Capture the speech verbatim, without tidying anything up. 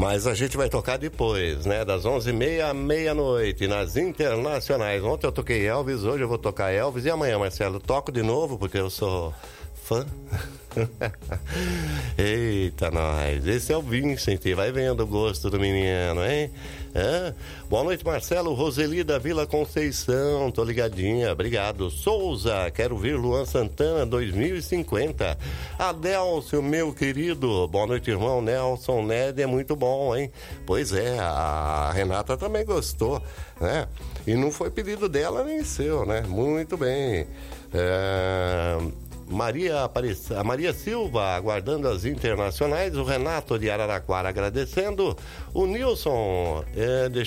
Mas a gente vai tocar depois, né? Das onze e meia à meia-noite, nas internacionais. Ontem eu toquei Elvis, hoje eu vou tocar Elvis. E amanhã, Marcelo, toco de novo, porque eu sou fã. Eita, nós. Esse é o Vincent, vai vendo o gosto do menino, hein? É. Boa noite, Marcelo. Roseli da Vila Conceição, tô ligadinha, obrigado. Souza, quero ver Luan Santana dois mil e cinquenta. Adelcio, meu querido, boa noite, irmão. Nelson Ned é muito bom, hein? Pois é, a Renata também gostou, né? E não foi pedido dela nem seu, né? Muito bem. É... Maria Aparec... a Maria Silva aguardando as internacionais, o Renato de Araraquara agradecendo, o Nilson é,